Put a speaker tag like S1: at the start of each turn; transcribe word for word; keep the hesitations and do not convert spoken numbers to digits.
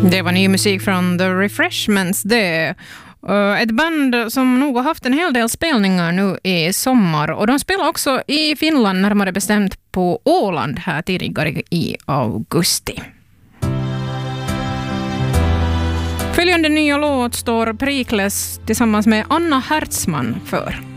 S1: Det var ny musik från The Refreshments det. Uh, ett band som nog har haft en hel del spelningar nu i sommar. Och de spelar också i Finland, närmare bestämt på Åland här tidigare i augusti. Följande nya låt står Perikles tillsammans med Anna Hertzman för.